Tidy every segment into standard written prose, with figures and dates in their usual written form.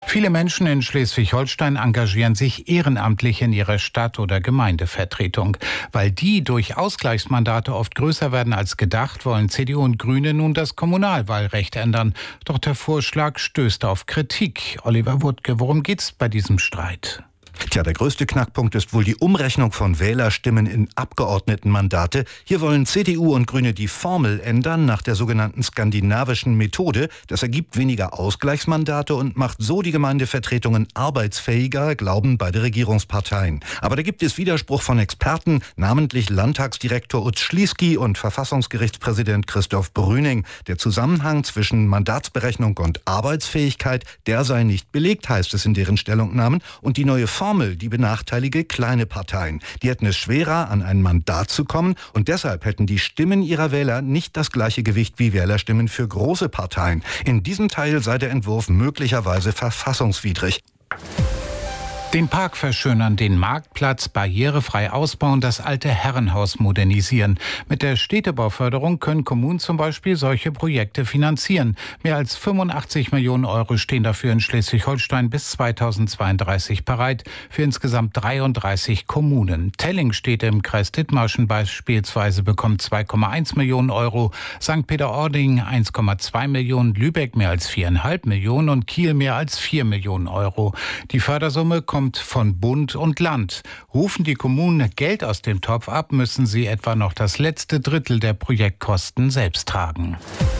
Viele Menschen in Schleswig-Holstein engagieren sich ehrenamtlich in ihrer Stadt- oder Gemeindevertretung. Weil die durch Ausgleichsmandate oft größer werden als gedacht, wollen CDU und Grüne nun das Kommunalwahlrecht ändern. Doch der Vorschlag stößt auf Kritik. Oliver Wuttke, worum geht's bei diesem Streit? Tja, der größte Knackpunkt ist wohl die Umrechnung von Wählerstimmen in Abgeordnetenmandate. Hier wollen CDU und Grüne die Formel ändern nach der sogenannten skandinavischen Methode. Das ergibt weniger Ausgleichsmandate und macht so die Gemeindevertretungen arbeitsfähiger, glauben beide Regierungsparteien. Aber da gibt es Widerspruch von Experten, namentlich Landtagsdirektor Utz Schlieski und Verfassungsgerichtspräsident Christoph Brüning. Der Zusammenhang zwischen Mandatsberechnung und Arbeitsfähigkeit, der sei nicht belegt, heißt es in deren Stellungnahmen. Und die neue Formel, die benachteilige kleine Parteien. Die hätten es schwerer, an ein Mandat zu kommen und deshalb hätten die Stimmen ihrer Wähler nicht das gleiche Gewicht wie Wählerstimmen für große Parteien. In diesem Teil sei der Entwurf möglicherweise verfassungswidrig. Den Park verschönern, den Marktplatz barrierefrei ausbauen, das alte Herrenhaus modernisieren. Mit der Städtebauförderung können Kommunen zum Beispiel solche Projekte finanzieren. Mehr als 85 Millionen Euro stehen dafür in Schleswig-Holstein bis 2032 bereit, für insgesamt 33 Kommunen. Telling steht im Kreis Dithmarschen beispielsweise, bekommt 2,1 Millionen Euro, St. Peter-Ording 1,2 Millionen, Lübeck mehr als 4,5 Millionen und Kiel mehr als 4 Millionen Euro. Die Fördersumme kommt von Bund und Land. Rufen die Kommunen Geld aus dem Topf ab, müssen sie etwa noch das letzte Drittel der Projektkosten selbst tragen.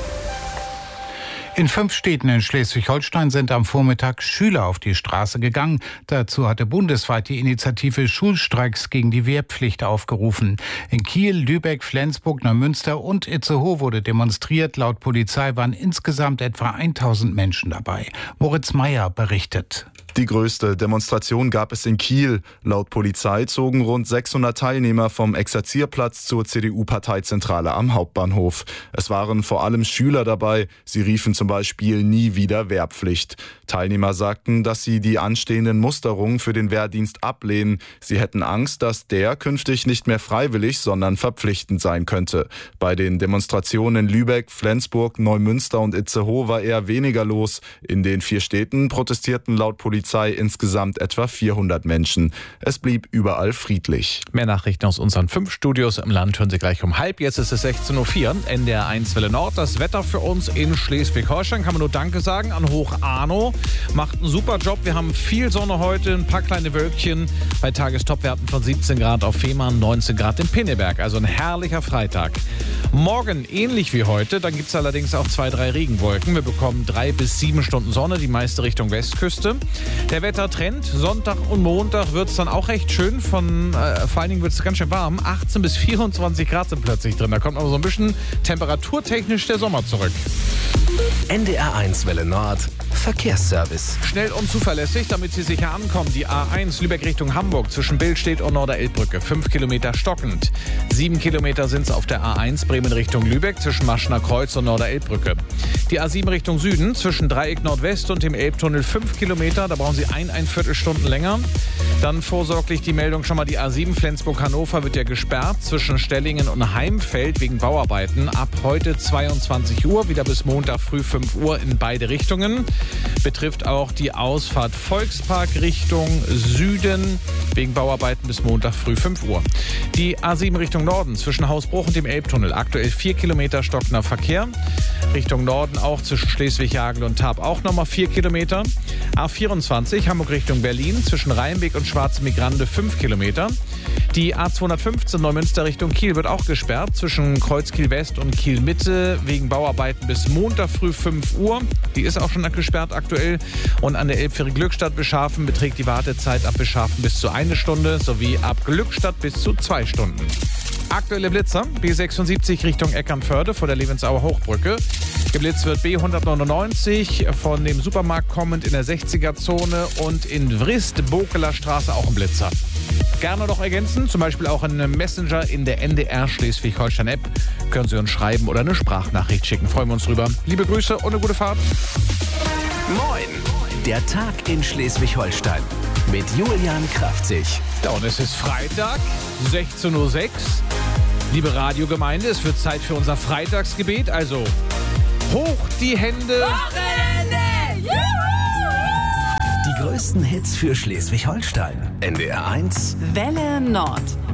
In 5 Städten in Schleswig-Holstein sind am Vormittag Schüler auf die Straße gegangen. Dazu hatte bundesweit die Initiative Schulstreiks gegen die Wehrpflicht aufgerufen. In Kiel, Lübeck, Flensburg, Neumünster und Itzehoe wurde demonstriert. Laut Polizei waren insgesamt etwa 1000 Menschen dabei. Moritz Meyer berichtet. Die größte Demonstration gab es in Kiel. Laut Polizei zogen rund 600 Teilnehmer vom Exerzierplatz zur CDU-Parteizentrale am Hauptbahnhof. Es waren vor allem Schüler dabei. Sie riefen zum Beispiel nie wieder Wehrpflicht. Teilnehmer sagten, dass sie die anstehenden Musterungen für den Wehrdienst ablehnen. Sie hätten Angst, dass der künftig nicht mehr freiwillig, sondern verpflichtend sein könnte. Bei den Demonstrationen in Lübeck, Flensburg, Neumünster und Itzehoe war eher weniger los. In den 4 Städten protestierten laut Polizei insgesamt etwa 400 Menschen. Es blieb überall friedlich. Mehr Nachrichten aus unseren 5 Studios im Land hören Sie gleich um halb. Jetzt ist es 16.04 Uhr. NDR 1 Welle Nord. Das Wetter für uns in Schleswig-Holstein. Kann man nur Danke sagen an Hoch Arno. Macht einen super Job. Wir haben viel Sonne heute, ein paar kleine Wölkchen. Bei Tagestopwerten von 17 Grad auf Fehmarn, 19 Grad in Pinneberg. Also ein herrlicher Freitag. Morgen ähnlich wie heute. Dann gibt es allerdings auch 2, 3 Regenwolken. Wir bekommen 3 bis 7 Stunden Sonne, die meiste Richtung Westküste. Der Wettertrend, Sonntag und Montag wird es dann auch recht schön. Vor allen Dingen wird es ganz schön warm. 18 bis 24 Grad sind plötzlich drin. Da kommt aber so ein bisschen temperaturtechnisch der Sommer zurück. NDR 1 Welle Nord, Verkehrsservice. Schnell und zuverlässig, damit Sie sicher ankommen. Die A1 Lübeck Richtung Hamburg zwischen Billstedt und Norderelbbrücke. 5 Kilometer stockend. 7 Kilometer sind es auf der A1 Bremen Richtung Lübeck zwischen Maschener Kreuz und Norderelbbrücke. Die A7 Richtung Süden zwischen Dreieck Nordwest und dem Elbtunnel 5 Kilometer. Da brauchen Sie ein Viertelstunden länger. Dann vorsorglich die Meldung schon mal, die A7 Flensburg-Hannover wird ja gesperrt zwischen Stellingen und Heimfeld wegen Bauarbeiten. Ab heute 22 Uhr, wieder bis Montag früh 5 Uhr in beide Richtungen. Betrifft auch die Ausfahrt Volkspark Richtung Süden wegen Bauarbeiten bis Montag früh 5 Uhr. Die A7 Richtung Norden zwischen Hausbruch und dem Elbtunnel. Aktuell 4 Kilometer stockender Verkehr. Richtung Norden auch zwischen Schleswig-Jagel und Tarp auch nochmal 4 Kilometer. A24 Hamburg Richtung Berlin zwischen Rheinbeck und Schwarze Migrande 5 Kilometer. Die A215 Neumünster Richtung Kiel wird auch gesperrt zwischen Kreuzkiel West und Kiel Mitte wegen Bauarbeiten bis Montag früh 5 Uhr. Die ist auch schon gesperrt aktuell. Und an der Elbfähre Glückstadt-Beschafen beträgt die Wartezeit ab Beschafen bis zu 1 Stunde sowie ab Glückstadt bis zu 2 Stunden. Aktuelle Blitzer, B76 Richtung Eckernförde vor der Levensauer Hochbrücke. Geblitzt wird B199 von dem Supermarkt kommend in der 60er-Zone und in Vrist, Bokeler Straße auch ein Blitzer. Gerne noch ergänzen, zum Beispiel auch einen Messenger in der NDR Schleswig-Holstein-App. Können Sie uns schreiben oder eine Sprachnachricht schicken. Freuen wir uns drüber. Liebe Grüße und eine gute Fahrt. Moin, der Tag in Schleswig-Holstein mit Julian Kraftzig. Ja, und es ist Freitag, 16.06 Uhr. Liebe Radiogemeinde, es wird Zeit für unser Freitagsgebet. Also hoch die Hände. Wochenende! Juhu! größten Hits für Schleswig-Holstein. NDR 1 Welle Nord.